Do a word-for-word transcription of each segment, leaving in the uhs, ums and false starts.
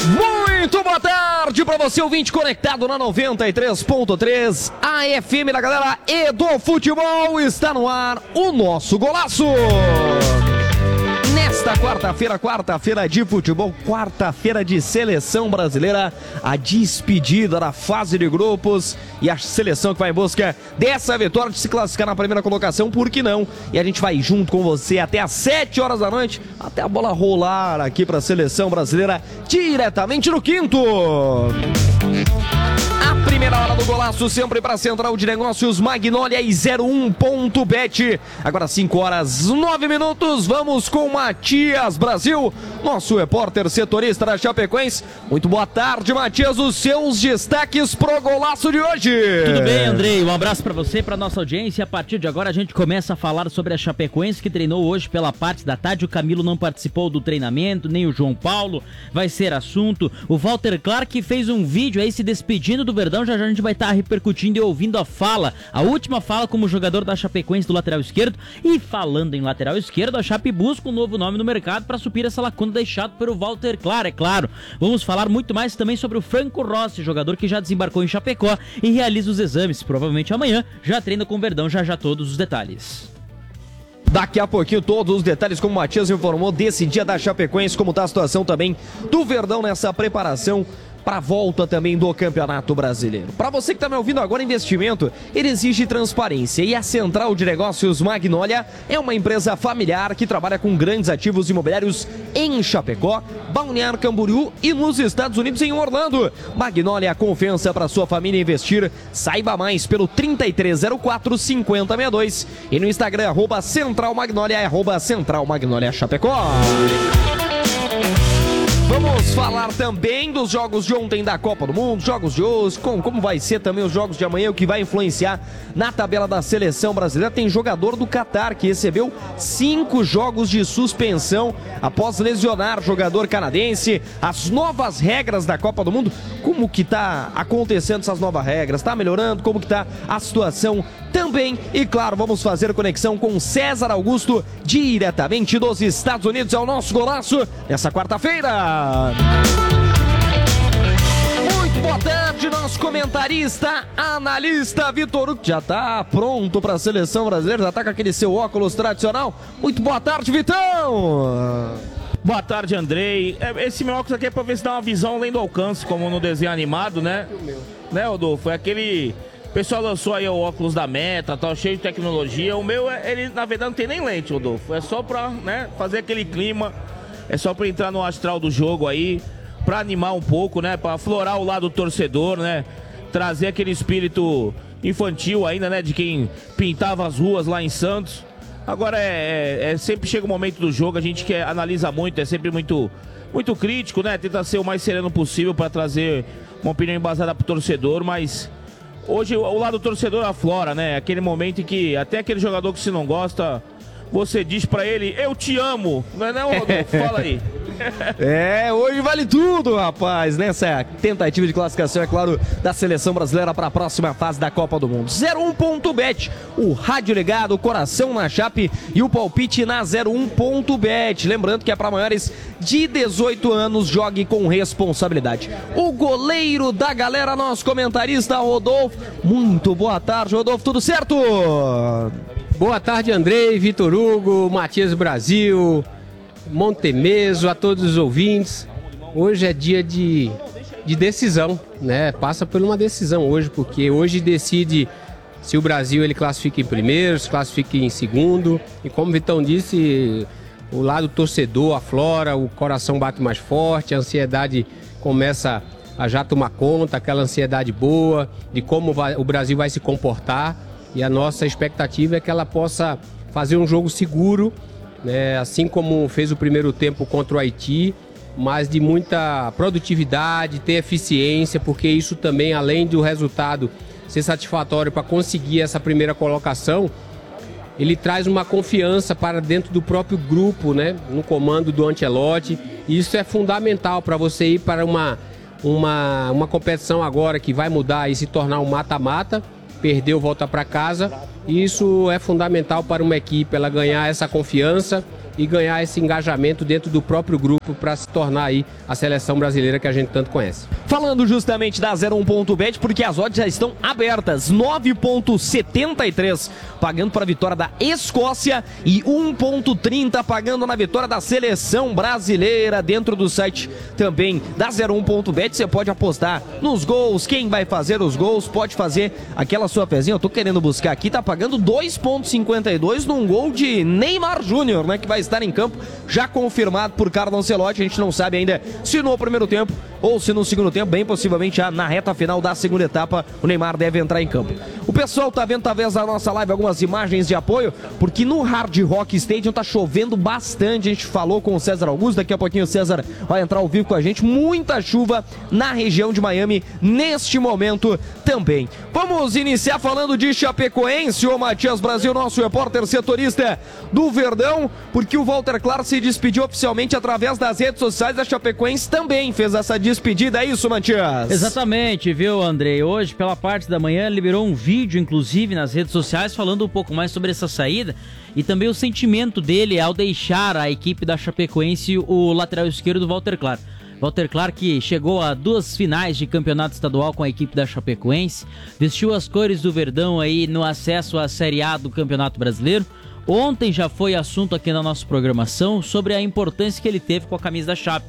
Muito boa tarde para você, ouvinte conectado na noventa e três ponto três, a F M da galera e do futebol. Está no ar o nosso golaço. Nesta quarta-feira, quarta-feira de futebol, quarta-feira de seleção brasileira, a despedida da fase de grupos e a seleção que vai em busca dessa vitória de se classificar na primeira colocação, por que não? E a gente vai junto com você até às sete horas da noite, até a bola rolar aqui para a seleção brasileira, diretamente no quinto. A primeira hora do golaço sempre para a Central de Negócios Magnolia e zero um ponto bet. Agora cinco horas nove minutos, vamos com Matias Brasil, nosso repórter setorista da Chapecoense. Muito boa tarde, Matias, os seus destaques pro golaço de hoje. Tudo bem, Andrei? Um abraço para você e para nossa audiência. A partir de agora a gente começa a falar sobre a Chapecoense, que treinou hoje pela parte da tarde. O Camilo não participou do treinamento, nem o João Paulo vai ser assunto. O Walter Clark fez um vídeo aí se despedindo do Verdão. Já já a gente vai estar repercutindo e ouvindo a fala, a última fala como jogador da Chapecoense do lateral esquerdo. E falando em lateral esquerdo, a Chape busca um novo nome no mercado para suprir essa lacuna deixada pelo Walter Clark, é claro. Vamos falar muito mais também sobre o Franco Rossi, jogador que já desembarcou em Chapecó e realiza os exames. Provavelmente amanhã já treina com o Verdão, já já todos os detalhes. Daqui a pouquinho todos os detalhes, como o Matias informou, desse dia da Chapecoense, como está a situação também do Verdão nessa preparação para a volta também do Campeonato Brasileiro. Para você que está me ouvindo agora, investimento, ele exige transparência, e a Central de Negócios Magnolia é uma empresa familiar que trabalha com grandes ativos imobiliários em Chapecó, Balneário Camboriú e nos Estados Unidos, em Orlando. Magnolia, confiança para sua família investir. Saiba mais pelo trinta e três zero quatro, cinquenta sessenta e dois e no Instagram, arroba Central Magnolia, arroba Central Magnolia Chapecó. Vamos falar também dos jogos de ontem da Copa do Mundo, jogos de hoje, como, como vai ser também os jogos de amanhã, o que vai influenciar na tabela da seleção brasileira. Tem jogador do Catar que recebeu cinco jogos de suspensão após lesionar jogador canadense. As novas regras da Copa do Mundo, como que tá acontecendo essas novas regras? Tá melhorando? Como que tá a situação também? E claro, vamos fazer conexão com César Augusto, diretamente dos Estados Unidos. É o nosso golaço nessa quarta-feira. Muito boa tarde, nosso comentarista, analista Vitor Hugo, já tá pronto para a seleção brasileira, já tá com aquele seu óculos tradicional. Muito boa tarde, Vitão. Boa tarde, Andrei. Esse meu óculos aqui é para ver se dá uma visão além do alcance, como no desenho animado, né? Né, Rodolfo? Foi aquele... O pessoal lançou aí o óculos da Meta, tal, cheio de tecnologia. O meu, ele na verdade não tem nem lente, Rodolfo. É só pra, né, fazer aquele clima. É só pra entrar no astral do jogo aí, pra animar um pouco, né? Pra aflorar o lado do torcedor, né? Trazer aquele espírito infantil ainda, né? De quem pintava as ruas lá em Santos. Agora é, é, é sempre chega o momento do jogo, a gente que analisa muito, é sempre muito, muito crítico, né? Tenta ser o mais sereno possível pra trazer uma opinião embasada pro torcedor, mas hoje o lado do torcedor aflora, né? Aquele momento em que até aquele jogador que se não gosta, você diz pra ele, eu te amo, não é não, Rodolfo? Fala aí. É, hoje vale tudo, rapaz, nessa tentativa de classificação, é claro, da seleção brasileira para a próxima fase da Copa do Mundo. zero um ponto bet, o rádio ligado, o coração na chape e o palpite na zero um ponto bet. Lembrando que é para maiores de dezoito anos, jogue com responsabilidade. O goleiro da galera, nosso comentarista Rodolfo. Muito boa tarde, Rodolfo, tudo certo? Boa tarde, Andrei, Vitor Hugo, Matias Brasil, Montemeso, a todos os ouvintes. Hoje é dia de, de decisão, né? Passa por uma decisão hoje, porque hoje decide se o Brasil ele classifica em primeiro, se classifica em segundo. E como o Vitão disse, o lado torcedor aflora, o coração bate mais forte, a ansiedade começa a já tomar conta, aquela ansiedade boa de como vai, o Brasil vai se comportar. E a nossa expectativa é que ela possa fazer um jogo seguro, né, assim como fez o primeiro tempo contra o Haiti, mas de muita produtividade, ter eficiência, porque isso também, além do resultado ser satisfatório para conseguir essa primeira colocação, ele traz uma confiança para dentro do próprio grupo, né, no comando do Ancelotti. E isso é fundamental para você ir para uma, uma, uma competição agora que vai mudar e se tornar um mata-mata. Perdeu, volta para casa. Isso é fundamental para uma equipe, ela ganhar essa confiança e ganhar esse engajamento dentro do próprio grupo para se tornar aí a seleção brasileira que a gente tanto conhece. Falando justamente da zero um ponto bet, porque as odds já estão abertas, nove ponto setenta e três pagando para a vitória da Escócia e um ponto trinta pagando na vitória da seleção brasileira. Dentro do site também da zero um ponto bet você pode apostar nos gols, quem vai fazer os gols, pode fazer aquela sua pezinha. Eu tô querendo buscar aqui, tá pagando dois ponto cinquenta e dois num gol de Neymar Júnior, né, que vai estar em campo, já confirmado por Carlo Ancelotti. A gente não sabe ainda se no primeiro tempo ou se no segundo tempo, bem possivelmente já na reta final da segunda etapa, o Neymar deve entrar em campo. O pessoal tá vendo, talvez, na nossa live algumas imagens de apoio, porque no Hard Rock Stadium tá chovendo bastante. A gente falou com o César Augusto, daqui a pouquinho o César vai entrar ao vivo com a gente. Muita chuva na região de Miami neste momento também. Vamos iniciar falando de Chapecoense, o Matias Brasil, nosso repórter setorista do Verdão, porque o Walter Clark se despediu oficialmente através das redes sociais da Chapecoense, também fez essa despedida, é isso, Matias? Exatamente, viu, Andrei? Hoje, pela parte da manhã, liberou um vídeo, inclusive, nas redes sociais, falando um pouco mais sobre essa saída e também o sentimento dele ao deixar a equipe da Chapecoense, o lateral esquerdo do Walter Clark. Walter Clark chegou a duas finais de campeonato estadual com a equipe da Chapecoense, vestiu as cores do Verdão aí no acesso à Série A do Campeonato Brasileiro. Ontem já foi assunto aqui na nossa programação sobre a importância que ele teve com a camisa da Chape.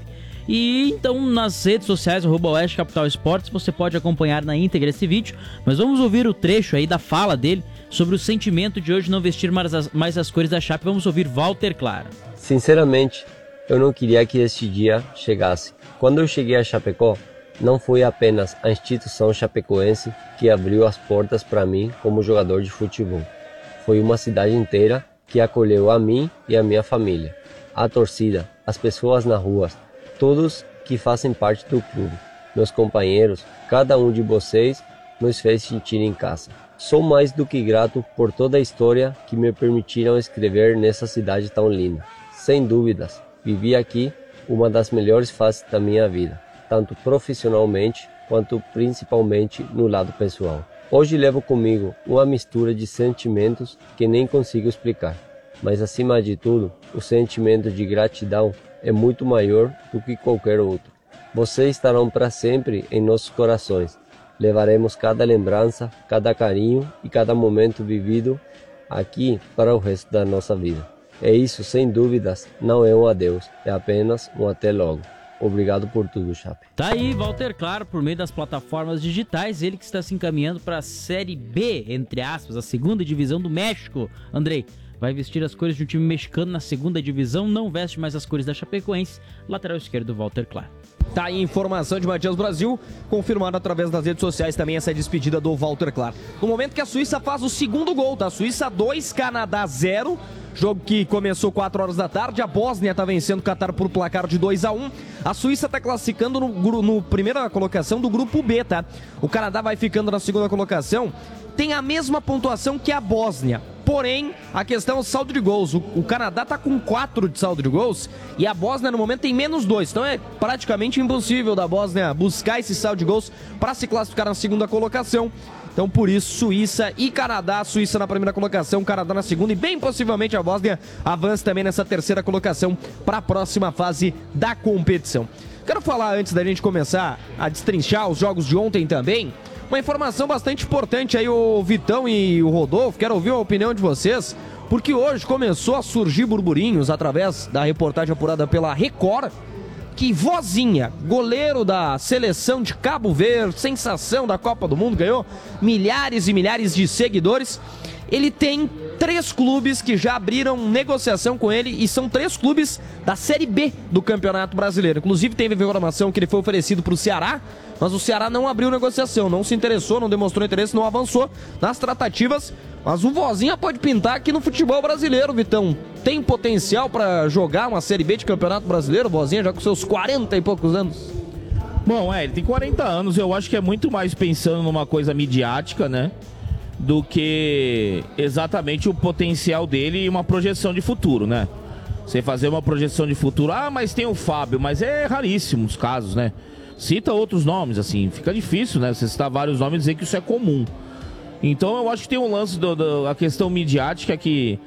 E então nas redes sociais, arroba Oeste Capital Esportes, você pode acompanhar na íntegra esse vídeo, mas vamos ouvir o trecho aí da fala dele sobre o sentimento de hoje não vestir mais as, mais as cores da Chape. Vamos ouvir Walter Clark. Sinceramente, eu não queria que este dia chegasse. Quando eu cheguei a Chapecó, não foi apenas a instituição chapecoense que abriu as portas para mim como jogador de futebol. Foi uma cidade inteira que acolheu a mim e a minha família. A torcida, as pessoas na rua, todos que fazem parte do clube, meus companheiros, cada um de vocês nos fez sentir em casa. Sou mais do que grato por toda a história que me permitiram escrever nessa cidade tão linda. Sem dúvidas, vivi aqui uma das melhores fases da minha vida, tanto profissionalmente quanto principalmente no lado pessoal. Hoje levo comigo uma mistura de sentimentos que nem consigo explicar, mas acima de tudo, o sentimento de gratidão é muito maior do que qualquer outro. Vocês estarão para sempre em nossos corações. Levaremos cada lembrança, cada carinho e cada momento vivido aqui para o resto da nossa vida. É isso, sem dúvidas, não é um adeus, é apenas um até logo. Obrigado por tudo, Chape. Tá aí, Walter Clark, por meio das plataformas digitais, ele que está se encaminhando para a Série B, entre aspas, a segunda divisão do México. Andrei, vai vestir as cores de um time mexicano na segunda divisão, não veste mais as cores da Chapecoense, lateral esquerdo Walter Clark. Tá aí informação de Matias Brasil, confirmada através das redes sociais também essa despedida do Walter Clark. No momento que a Suíça faz o segundo gol, tá? Suíça dois, Canadá zero. Jogo que começou quatro horas da tarde, a Bósnia está vencendo o Catar por placar de dois a um. A Suíça está classificando no, no primeira colocação do grupo B, tá? O Canadá vai ficando na segunda colocação, tem a mesma pontuação que a Bósnia. Porém, a questão é o saldo de gols. O, o Canadá está com quatro de saldo de gols e a Bósnia no momento tem menos dois. Então é praticamente impossível da Bósnia buscar esse saldo de gols para se classificar na segunda colocação. Então, por isso, Suíça e Canadá, Suíça na primeira colocação, Canadá na segunda e bem possivelmente a Bósnia avança também nessa terceira colocação para a próxima fase da competição. Quero falar, antes da gente começar a destrinchar os jogos de ontem também, uma informação bastante importante aí, o Vitão e o Rodolfo, quero ouvir a opinião de vocês, porque hoje começou a surgir burburinhos através da reportagem apurada pela Record, que Vozinha, goleiro da seleção de Cabo Verde, sensação da Copa do Mundo, ganhou milhares e milhares de seguidores. Ele tem três clubes que já abriram negociação com ele e são três clubes da Série B do Campeonato Brasileiro. Inclusive teve informação que ele foi oferecido para o Ceará, mas o Ceará não abriu negociação, não se interessou, não demonstrou interesse, não avançou nas tratativas. Mas o Vozinha pode pintar aqui no futebol brasileiro, Vitão. Tem potencial para jogar uma Série B de Campeonato Brasileiro, o Vozinha, já com seus quarenta e poucos anos? Bom, é, ele tem quarenta anos, eu acho que é muito mais pensando numa coisa midiática, né? Do que exatamente o potencial dele e uma projeção de futuro, né? Você fazer uma projeção de futuro, ah, mas tem o Fábio, mas é raríssimo os casos, né? Cita outros nomes, assim, fica difícil, né? Você citar vários nomes e dizer que isso é comum. Então eu acho que tem um lance da questão midiática que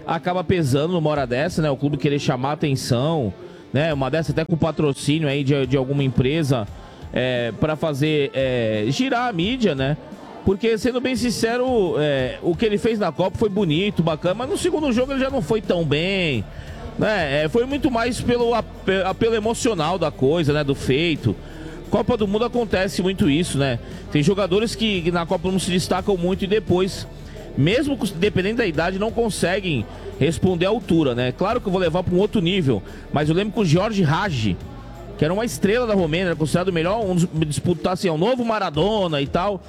acaba pesando numa hora dessa, né? O clube querer chamar atenção, né? Uma dessa até com patrocínio aí de, de alguma empresa é, para fazer é, girar a mídia, né? Porque, sendo bem sincero, é, o que ele fez na Copa foi bonito, bacana, mas no segundo jogo ele já não foi tão bem, né? É, foi muito mais pelo apelo emocional da coisa, né? Do feito. Copa do Mundo acontece muito isso, né? Tem jogadores que, que na Copa não se destacam muito e depois, mesmo dependendo da idade, não conseguem responder à altura, né? Claro que eu vou levar para um outro nível, mas eu lembro que o Jorge Hagi, que era uma estrela da Romênia, era considerado o melhor, um dos, disputar assim, um novo Maradona e tal.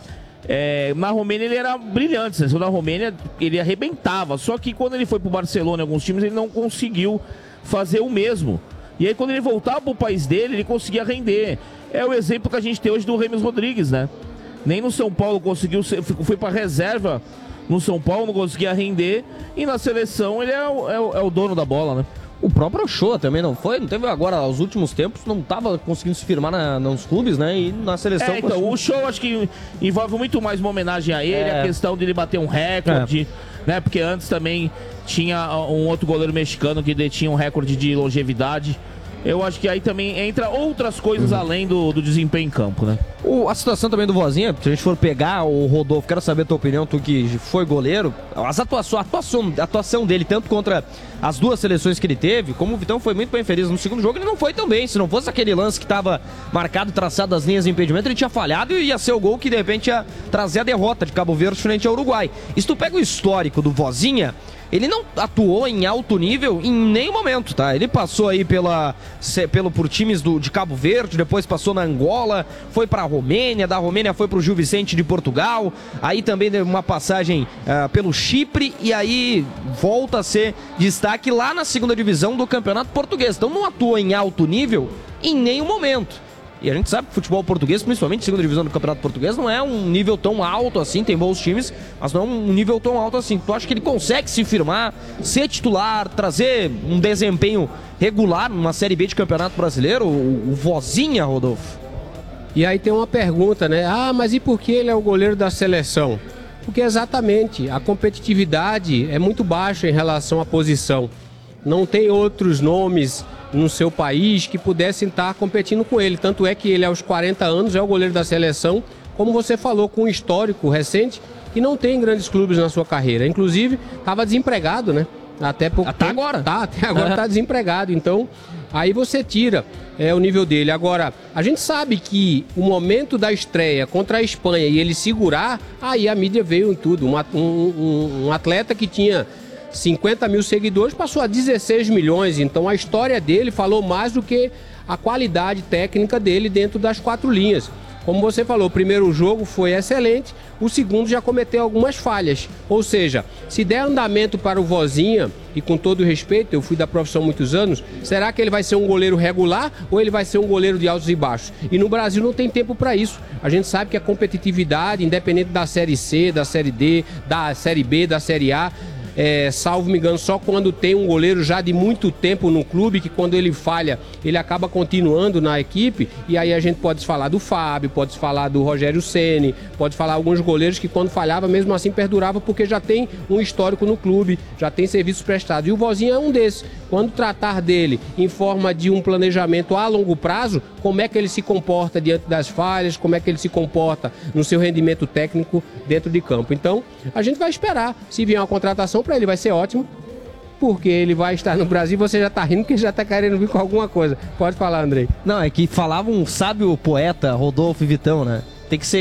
É, na Romênia ele era brilhante, né? Na Romênia ele arrebentava, só que quando ele foi pro Barcelona, em alguns times, ele não conseguiu fazer o mesmo. E aí quando ele voltava pro país dele, ele conseguia render. É o exemplo que a gente tem hoje do Remes Rodrigues, né? Nem no São Paulo conseguiu, foi pra reserva no São Paulo, não conseguia render, e na seleção ele é o, é o, é o dono da bola, né? O próprio Ochoa também não foi, não teve agora, os últimos tempos, não estava conseguindo se firmar na, nos clubes, né? E na seleção... É, então, conseguiu... o Ochoa acho que envolve muito mais uma homenagem a ele, é. A questão de ele bater um recorde, é. Né? Porque antes também tinha um outro goleiro mexicano que detinha um recorde de longevidade. Eu acho que aí também entra outras coisas uhum. além do, do desempenho em campo, né? O, a situação também do Vozinha, se a gente for pegar o Rodolfo, quero saber a tua opinião, tu que foi goleiro, as atuações, a atuação, a atuação dele, tanto contra as duas seleções que ele teve, como o Vitão foi muito bem feliz no segundo jogo, ele não foi tão bem. Se não fosse aquele lance que estava marcado, traçado as linhas de impedimento, ele tinha falhado e ia ser o gol que de repente ia trazer a derrota de Cabo Verde frente ao Uruguai. E se tu pega o histórico do Vozinha, ele não atuou em alto nível em nenhum momento, tá? Ele passou aí pela, pelo, por times do, de Cabo Verde, depois passou na Angola, foi pra Romênia, da Romênia foi pro Gil Vicente de Portugal, aí também deu uma passagem uh, pelo Chipre, e aí volta a ser destaque lá na segunda divisão do Campeonato Português. Então não atuou em alto nível em nenhum momento. E a gente sabe que o futebol português, principalmente segunda divisão do Campeonato Português, não é um nível tão alto assim, tem bons times, mas não é um nível tão alto assim. Tu acha que ele consegue se firmar, ser titular, trazer um desempenho regular numa Série B de Campeonato Brasileiro? O, o Vozinha, Rodolfo? E aí tem uma pergunta, né? Ah, mas e por que ele é o goleiro da seleção? Porque exatamente, a competitividade é muito baixa em relação à posição. Não tem outros nomes no seu país que pudessem estar competindo com ele. Tanto é que ele, aos quarenta anos, é o goleiro da seleção, como você falou, com um histórico recente, que não tem grandes clubes na sua carreira. Inclusive, estava desempregado, né? Até pouco até tempo. agora. Tá, até agora está desempregado. Então, aí você tira é, o nível dele. Agora, a gente sabe que o momento da estreia contra a Espanha e ele segurar, aí a mídia veio em tudo. Um, um, um atleta que tinha cinquenta mil seguidores passou a dezesseis milhões, então a história dele falou mais do que a qualidade técnica dele dentro das quatro linhas. Como você falou, o primeiro jogo foi excelente, o segundo já cometeu algumas falhas, ou seja, se der andamento para o Vozinha, e com todo respeito, eu fui da profissão há muitos anos, será que ele vai ser um goleiro regular ou ele vai ser um goleiro de altos e baixos? E no Brasil não tem tempo para isso. A gente sabe que a competitividade, independente da Série C, da Série D, da Série B, da Série A, É, salvo me engano, só quando tem um goleiro já de muito tempo no clube, que quando ele falha, ele acaba continuando na equipe, e aí a gente pode falar do Fábio, pode falar do Rogério Ceni, pode falar alguns goleiros que quando falhava, mesmo assim perdurava, porque já tem um histórico no clube, já tem serviços prestados, e o Vozinha é um desses. Quando tratar dele em forma de um planejamento a longo prazo, como é que ele se comporta diante das falhas, como é que ele se comporta no seu rendimento técnico dentro de campo. Então, a gente vai esperar, se vier uma contratação para ele vai ser ótimo, porque ele vai estar no Brasil. Você já está rindo porque já está querendo vir com alguma coisa. Pode falar, Andrei. Não, é que falava um sábio poeta, Rodolfo e Vitão, né? Tem que ser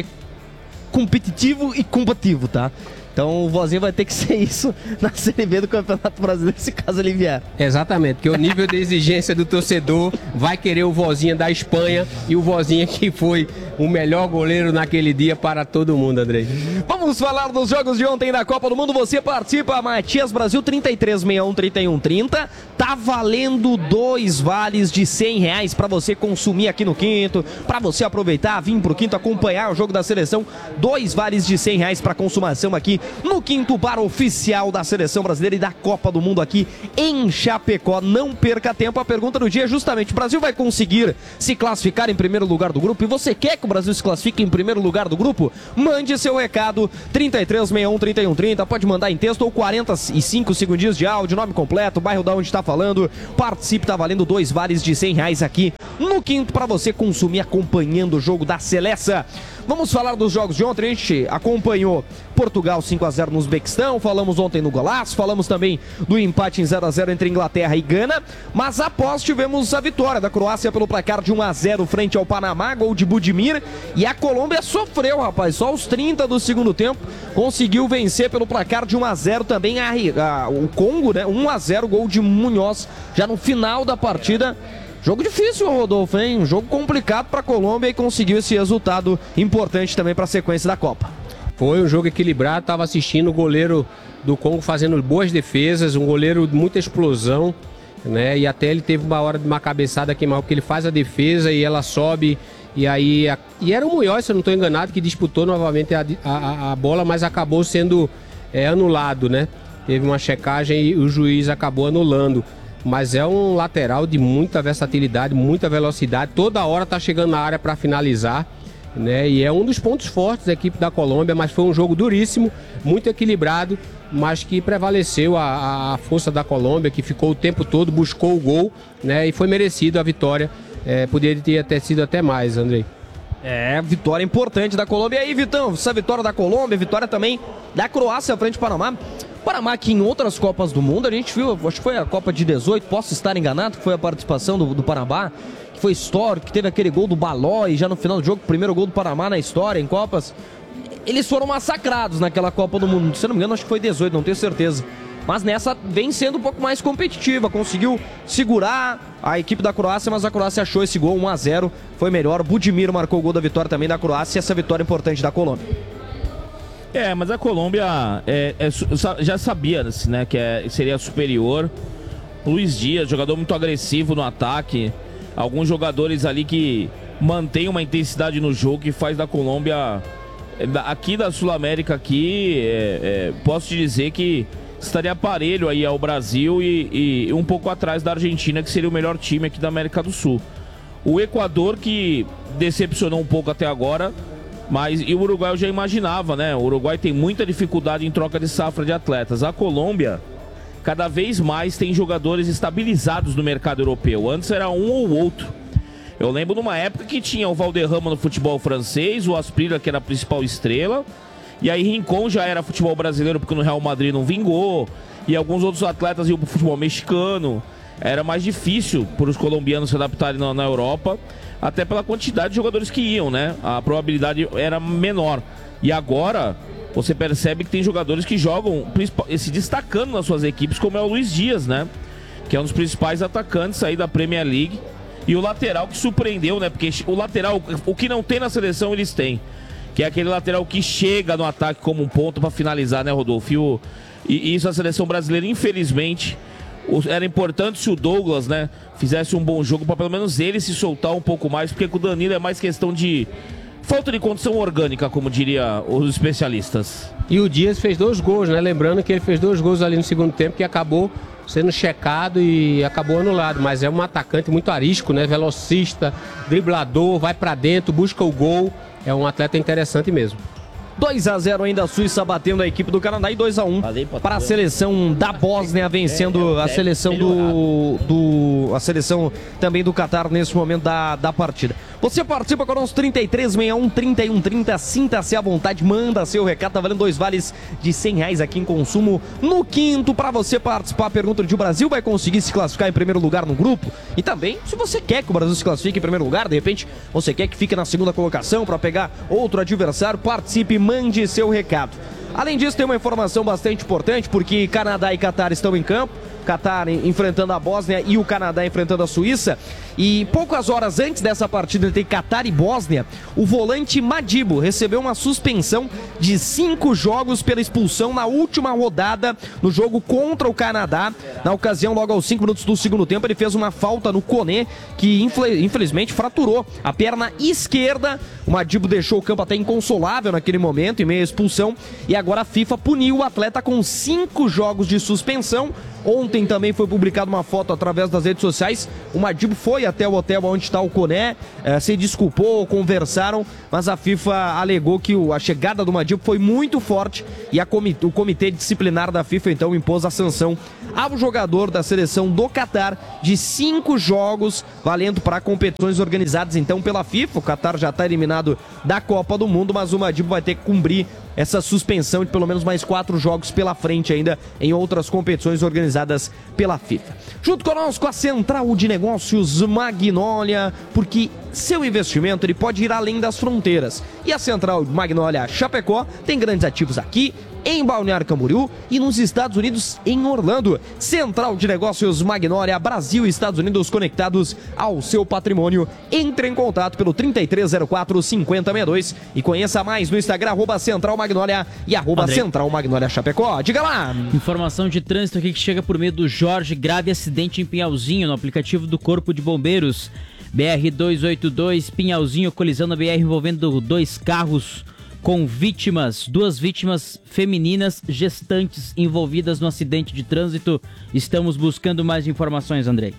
competitivo e combativo, tá? Então o Vozinha vai ter que ser isso na Série B do Campeonato Brasileiro, se caso ele vier. Exatamente, porque o nível de exigência do torcedor vai querer o Vozinha da Espanha e o Vozinha que foi o melhor goleiro naquele dia para todo mundo, Andrei. Vamos falar dos jogos de ontem da Copa do Mundo. Você participa, Matias Brasil, trinta e três, sessenta e um, trinta e um, trinta. Tá valendo dois vales de cem reais para você consumir aqui no Quinto, para você aproveitar, vir pro Quinto, acompanhar o jogo da seleção. Dois vales de cem reais para consumação aqui no quinto bar oficial da Seleção Brasileira e da Copa do Mundo aqui em Chapecó. Não perca tempo, a pergunta do dia é justamente: o Brasil vai conseguir se classificar em primeiro lugar do grupo? E você quer que o Brasil se classifique em primeiro lugar do grupo? Mande seu recado, trinta e três, sessenta e um, trinta e um, trinta, pode mandar em texto ou quarenta e cinco segundinhos de áudio, nome completo, bairro da onde está falando, participe, tá valendo dois vales de cem reais aqui no quinto para você consumir acompanhando o jogo da Seleção. Vamos falar dos jogos de ontem. A gente acompanhou Portugal cinco a zero no Uzbequistão, falamos ontem no golaço, falamos também do empate em zero a zero entre Inglaterra e Gana, mas após tivemos a vitória da Croácia pelo placar de um a zero frente ao Panamá, gol de Budimir, e a Colômbia sofreu, rapaz, só aos trinta do segundo tempo conseguiu vencer pelo placar de um a zero também a, a, o Congo, né, um a zero, gol de Munhoz já no final da partida. Jogo difícil, Rodolfo, hein? Um jogo complicado para a Colômbia e conseguiu esse resultado importante também para a sequência da Copa. Foi um jogo equilibrado, estava assistindo o goleiro do Congo fazendo boas defesas, um goleiro de muita explosão, né? E até ele teve uma hora de uma cabeçada aqui, porque ele faz a defesa e ela sobe, e aí... A... E era o Munhoz, se eu não estou enganado, que disputou novamente a, a, a bola, mas acabou sendo é, anulado, né? Teve uma checagem e o juiz acabou anulando. Mas é um lateral de muita versatilidade, muita velocidade, toda hora tá chegando na área para finalizar, né? E é um dos pontos fortes da equipe da Colômbia, mas foi um jogo duríssimo, muito equilibrado, mas que prevaleceu a, a força da Colômbia, que ficou o tempo todo, buscou o gol, né? E foi merecido a vitória, é, poderia ter, ter sido até mais, Andrei. É, vitória importante da Colômbia. E aí, Vitão, essa vitória da Colômbia, vitória também da Croácia frente ao Panamá. Panamá, que em outras Copas do Mundo, a gente viu, acho que foi a Copa de dezoito, posso estar enganado, que foi a participação do, do Panamá, que foi histórico, que teve aquele gol do Balói já no final do jogo, primeiro gol do Panamá na história, em Copas. Eles foram massacrados naquela Copa do Mundo, se não me engano, acho que foi dezoito, não tenho certeza. Mas nessa vem sendo um pouco mais competitiva, conseguiu segurar a equipe da Croácia, mas a Croácia achou esse gol, um a zero, foi melhor. Budimir marcou o gol da vitória também da Croácia e essa vitória importante da Colômbia. É, mas a Colômbia é, é, já sabia, né, que é, seria superior. Luiz Dias, jogador muito agressivo no ataque. Alguns jogadores ali que mantêm uma intensidade no jogo que faz da Colômbia, aqui da Sul-América, aqui, é, é, posso te dizer que estaria parelho aí ao Brasil e, e um pouco atrás da Argentina, que seria o melhor time aqui da América do Sul. O Equador, que decepcionou um pouco até agora, mas e o Uruguai eu já imaginava, né? O Uruguai tem muita dificuldade em troca de safra de atletas. A Colômbia, cada vez mais, tem jogadores estabilizados no mercado europeu. Antes era um ou outro. Eu lembro numa época que tinha o Valderrama no futebol francês, o Asprilla, que era a principal estrela, e aí Rincon já era futebol brasileiro porque no Real Madrid não vingou, e alguns outros atletas iam pro futebol mexicano. Era mais difícil para os colombianos se adaptarem na, na Europa, até pela quantidade de jogadores que iam, né? A probabilidade era menor. E agora você percebe que tem jogadores que jogam se destacando nas suas equipes, como é o Luiz Dias, né? Que é um dos principais atacantes aí da Premier League. E o lateral que surpreendeu, né? Porque o lateral, o que não tem na seleção, eles têm. Que é aquele lateral que chega no ataque como um ponto para finalizar, né, Rodolfo? E, o, e isso a seleção brasileira, infelizmente, era importante se o Douglas, né, fizesse um bom jogo para pelo menos ele se soltar um pouco mais, porque com o Danilo é mais questão de falta de condição orgânica, como diria os especialistas. E o Dias fez dois gols, né? Lembrando que ele fez dois gols ali no segundo tempo, que acabou sendo checado e acabou anulado. Mas é um atacante muito arisco, né? Velocista, driblador, vai para dentro, busca o gol. É um atleta interessante mesmo. dois a zero ainda a Suíça batendo a equipe do Canadá e dois a um para a seleção da Bósnia, vencendo a seleção do, do a seleção também do Catar nesse momento da, da partida. Você participa com os trinta e três, sessenta e um, trinta e um, trinta, sinta-se à vontade, manda seu recado, tá valendo dois vales de cem reais aqui em consumo no quinto para você participar. A pergunta de: o Brasil vai conseguir se classificar em primeiro lugar no grupo? E também, se você quer que o Brasil se classifique em primeiro lugar, de repente você quer que fique na segunda colocação para pegar outro adversário, participe, mande seu recado. Além disso, tem uma informação bastante importante, porque Canadá e Catar estão em campo. Catar enfrentando a Bósnia e o Canadá enfrentando a Suíça. E poucas horas antes dessa partida entre Catar e Bósnia, o volante Madibo recebeu uma suspensão de cinco jogos pela expulsão na última rodada no jogo contra o Canadá. Na ocasião, logo aos cinco minutos do segundo tempo, ele fez uma falta no Koné, que infelizmente fraturou a perna esquerda. O Madibo deixou o campo até inconsolável naquele momento, em meio à expulsão, e agora a FIFA puniu o atleta com cinco jogos de suspensão. Ontem também foi publicada uma foto através das redes sociais. O Madibo foi até o hotel onde está o Koné, eh, se desculpou, conversaram, mas a FIFA alegou que o, a chegada do Madibo foi muito forte e a comitê, o comitê disciplinar da FIFA então impôs a sanção ao jogador da seleção do Catar de cinco jogos, valendo para competições organizadas então pela FIFA. O Catar já está eliminado da Copa do Mundo, mas o Madibo vai ter que cumprir essa suspensão de pelo menos mais quatro jogos pela frente ainda em outras competições organizadas pela FIFA. Junto conosco a Central de Negócios Magnólia, porque seu investimento ele pode ir além das fronteiras. E a Central Magnólia Chapecó tem grandes ativos aqui, em Balneário Camboriú e nos Estados Unidos, em Orlando. Central de Negócios Magnólia, Brasil e Estados Unidos conectados ao seu patrimônio. Entre em contato pelo trinta e três zero quatro, cinquenta sessenta e dois e conheça mais no Instagram, arroba Central Magnólia e arroba Andrei. Central Magnólia Chapecó. Diga lá! Informação de trânsito aqui que chega por meio do Jorge. Grave acidente em Pinhalzinho, no aplicativo do Corpo de Bombeiros. B R duzentos e oitenta e dois, Pinhalzinho, colisão na B R envolvendo dois carros com vítimas, duas vítimas femininas gestantes envolvidas no acidente de trânsito. Estamos buscando mais informações, Andrei.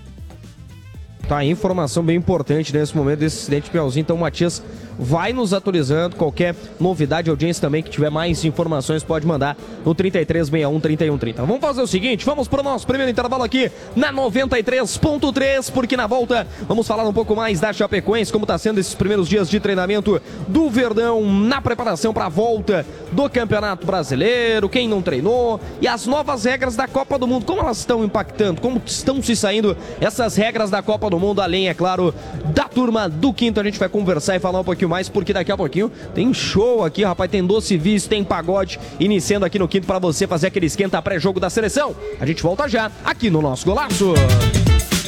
Tá, informação bem importante nesse momento desse acidente de Pinhalzinho. Então o Matias vai nos atualizando. Qualquer novidade, audiência também que tiver mais informações pode mandar no trinta e três sessenta e um, trinta e um trinta. Vamos fazer o seguinte, vamos para o nosso primeiro intervalo aqui na noventa e três ponto três, porque na volta vamos falar um pouco mais da Chapecoense, como está sendo esses primeiros dias de treinamento do Verdão na preparação para a volta do Campeonato Brasileiro, quem não treinou e as novas regras da Copa do Mundo, como elas estão impactando, como estão se saindo essas regras da Copa do Mundo, além, é claro, da turma do Quinto. A gente vai conversar e falar um pouquinho mais, porque daqui a pouquinho tem show aqui, rapaz, tem doce vício, tem pagode, iniciando aqui no Quinto para você fazer aquele esquenta pré-jogo da seleção. A gente volta já, aqui no nosso Golaço.